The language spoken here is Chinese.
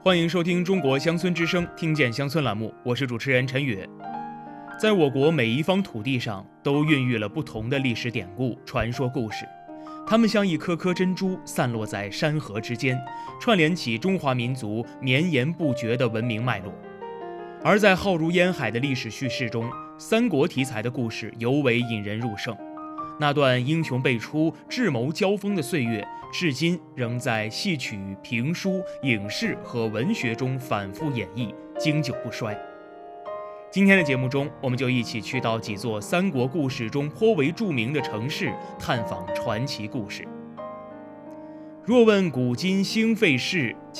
欢迎收听中国乡村之声，听见乡村栏目，我是主持人陈宇。在我国每一方土地上，都孕育了不同的历史典故、传说故事，它们像一颗颗珍珠，散落在山河之间，串联起中华民族绵延不绝的文明脉络。而在浩如烟海的历史叙事中，三国题材的故事尤为引人入胜。那段英雄辈出、智谋交锋的岁月，至今仍在戏曲、评书、影视和文学中反复演绎，经久不衰。今天的节目中，我们就一起去到几座三国故事中颇为著名的城市，探访传奇故事。若问古今兴废事，